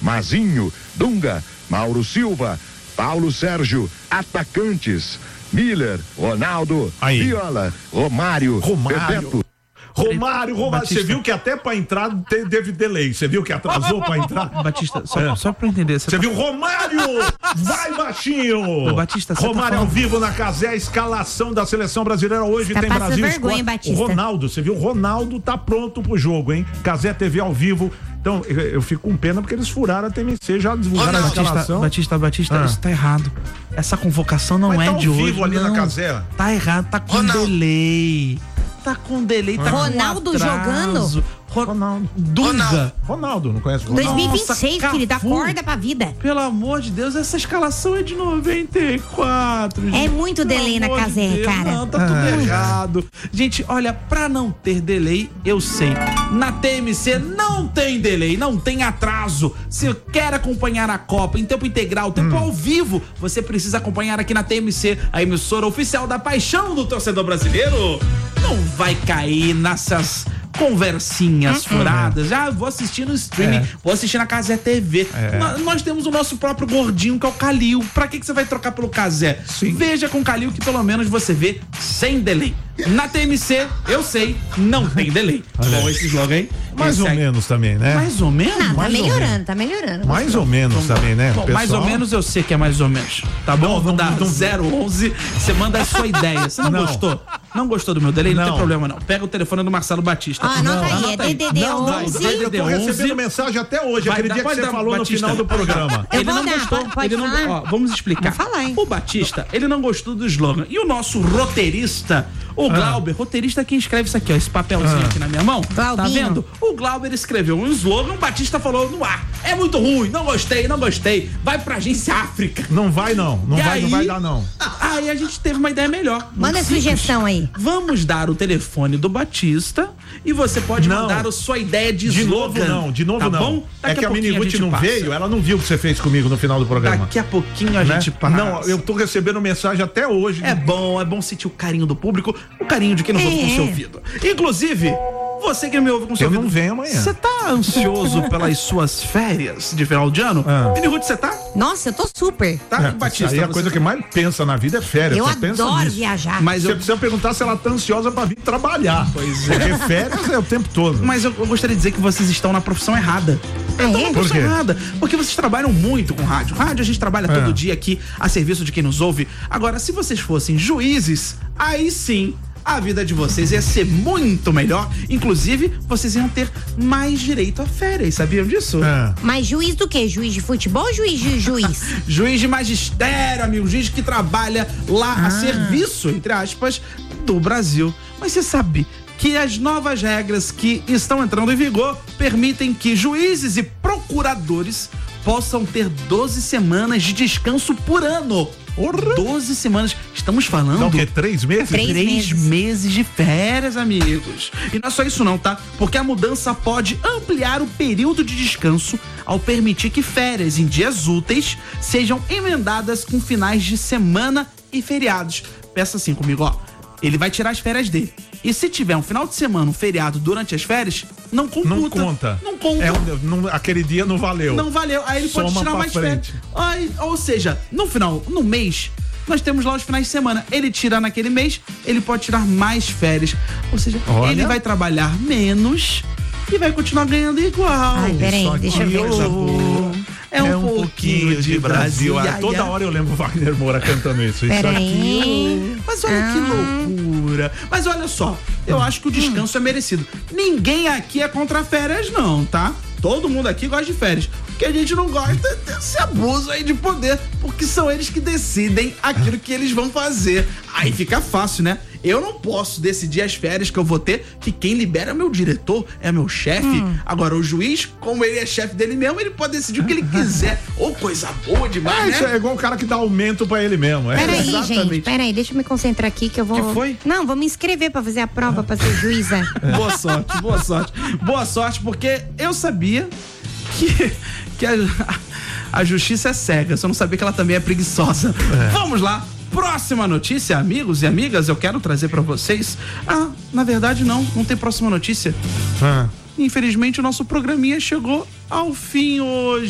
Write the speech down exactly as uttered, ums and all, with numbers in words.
Mazinho, Dunga, Mauro Silva, Paulo Sérgio, atacantes, Miller, Ronaldo, Aí. Viola, Romário, Romário. Bebeto. Romário, Romário, Batista. você viu que até pra entrar te- teve delay, você viu que atrasou pra entrar? Batista, só, É. só pra eu entender. Você viu Romário? Vai, baixinho! Ô, Batista, você Romário tá ao falando- vivo na Casé, a escalação da seleção brasileira hoje Tá tem passando Brasil e vergonha, Escócia. Batista. O Ronaldo, você viu? O Ronaldo tá pronto pro jogo, hein? Casé T V ao vivo. Então, eu, eu fico com pena porque eles furaram a T M C, já divulgaram a Batista, escalação. Batista, Batista, Ah. isso tá errado. Essa convocação não Mas é tá ao de hoje. vivo ali não. na Casé. Tá errado, tá com Ronaldo. delay. Tá com delay, tá Ronaldo com atraso. jogando? Ro- Ronaldo. Dunga. Ronaldo. Ronaldo, não conhece o Ronaldo? dois mil e vinte e seis, Nossa, querido, Cafu. acorda pra vida. Pelo amor de Deus, essa escalação é de noventa e quatro. É gente. muito Pelo delay na amor de Casé, Deus, cara. Não, tá tudo Ah. errado. Gente, olha, pra não ter delay, eu sei. Na T M C não tem delay, não tem atraso. Se quer acompanhar a Copa em tempo integral, tempo ao vivo, você precisa acompanhar aqui na T M C, a emissora oficial da paixão do torcedor brasileiro. Não vai cair nessas conversinhas furadas. Já vou assistir no streaming, É. vou assistir na Casé T V. Nó- Nós temos o nosso próprio gordinho, que é o Calil. Pra que, que você vai trocar pelo Casé? Sim. Veja com o Calil que pelo menos você vê sem delay. Na T M C, eu sei, não tem delay. Bom, esse slogan aí. Mais esse ou aí- menos também, né? Mais ou menos? Não, tá Mais ou melhorando, tá melhorando. Mais ou menos também, né? Bom, mais ou pessoal? menos eu sei que é mais ou menos. Tá bom? Não, Eu vou não, dar não- zero onze. Você manda a sua ideia. Você não, Não. gostou? Não gostou do meu delay? Não, Não. tem problema não. Pega o telefone do Marcelo Batista. Ah, anota aí, Anota é aí. D D D Não, não, onze. eu tô recebendo mensagem até hoje, Vai aquele dar- dia que pode você dar, falou Batista. no final do programa. Eu Ele vou não dar, gostou. pode- pode ele não, falar? ó, vamos explicar. Vou falar, hein? O Batista, ele não gostou do slogan. E o nosso roteirista, o Glauber, roteirista que escreve isso aqui, ó, esse papelzinho Ah. aqui na minha mão. Tá Glaubinho. vendo? O Glauber escreveu um slogan, o Batista falou no ar. É muito ruim, não gostei, não gostei. Vai pra agência África. Não vai não, não E vai, aí, não vai dar não. Aí a gente teve uma ideia melhor. Manda Muito simples. sugestão aí. Vamos dar o telefone do Batista e você pode Não. mandar a sua ideia de De slogan. novo não, de novo tá não. Bom? É Daqui que a pouquinho Miniguti gente não passa. veio, ela não viu o que você fez comigo no final do programa. Daqui a pouquinho a né? gente passa. Não, eu tô recebendo mensagem até hoje. É bom, é bom sentir o carinho do público, o carinho de quem nos ouve com É. seu ouvido. Inclusive, você que me ouve com seu Eu ouvido. não venho amanhã. Você tá ansioso pelas suas férias de final de ano? Ah. Mini Ruth, você tá? Nossa, eu tô super. Tá? É, Batista. aí a você coisa tá? que mais pensa na vida é férias. Eu só pensa adoro nisso. viajar. Mas Você eu, precisa perguntar se ela tá ansiosa pra vir trabalhar. Pois é. Porque férias é o tempo todo. mas eu, eu gostaria de dizer que vocês estão na profissão errada. Ah, Estão é? na Por profissão quê? errada. Porque vocês trabalham muito com rádio. Rádio a gente trabalha É. todo dia aqui a serviço de quem nos ouve. Agora, se vocês fossem juízes, aí sim a vida de vocês ia ser muito melhor. Inclusive, vocês iam ter mais direito a férias. Sabiam disso? É. Mas juiz do quê? Juiz de futebol ou juiz de juiz? Juiz de magistério, amigo. Juiz que trabalha lá Ah. a serviço, entre aspas, do Brasil. Mas você sabe que as novas regras que estão entrando em vigor permitem que juízes e procuradores possam ter doze semanas de descanso por ano. Porra. doze semanas. Estamos falando... Dá o quê? Três meses? Três Três meses. meses de férias, amigos. E não é só isso não, tá? Porque a mudança pode ampliar o período de descanso ao permitir que férias em dias úteis sejam emendadas com finais de semana e feriados. Pensa assim comigo, ó. Ele vai tirar as férias dele. E se tiver um final de semana, um feriado durante as férias, não computa. Não conta. Não conta. É um- não- aquele dia não valeu. Não valeu. Aí ele pode Soma tirar pra mais frente. férias. Aí, ou seja, no final, no mês, nós temos lá os finais de semana. Ele tira naquele mês, ele pode tirar mais férias. Ou seja, Olha. ele vai trabalhar menos e vai continuar ganhando igual. Ai, peraí, Isso deixa eu aqui, ver coisa aqui. boa. É um, pouquinho de Brasil. Ah, Ai, toda ai. hora eu lembro o Wagner Moura cantando isso. Isso Peraí. aqui. Mas olha que loucura. Mas olha só, eu acho que o descanso é merecido. Ninguém aqui é contra férias, não, tá? Todo mundo aqui gosta de férias. O que a gente não gosta é desse abuso aí de poder, porque são eles que decidem aquilo que eles vão fazer. Aí fica fácil, né? Eu não posso decidir as férias que eu vou ter, que quem libera é meu diretor, é meu chefe. Agora, o juiz, como ele é chefe dele mesmo, ele pode decidir o que ele quiser. Ô, coisa boa demais, É, né? isso é igual o cara que dá aumento pra ele mesmo. É. Peraí, Exatamente. gente, peraí, deixa eu me concentrar aqui que eu vou. Que foi? Não, vou me inscrever pra fazer a prova pra ser juíza. Boa sorte, boa sorte. Boa sorte, porque eu sabia que, que a, a justiça é cega. Só não sabia que ela também é preguiçosa. Vamos lá. Próxima notícia, amigos e amigas, eu quero trazer pra vocês. Ah, na verdade não, não tem próxima notícia. Ah. Infelizmente o nosso programinha chegou ao fim hoje.